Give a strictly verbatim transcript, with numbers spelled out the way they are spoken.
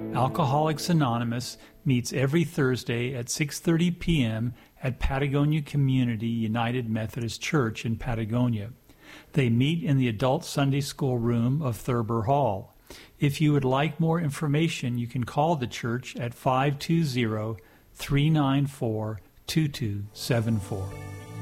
Alcoholics Anonymous meets every Thursday at six thirty p.m. at Patagonia Community United Methodist Church in Patagonia. They meet in the Adult Sunday School room of Thurber Hall. If you would like more information, you can call the church at five two zero, three nine four, two two seven four.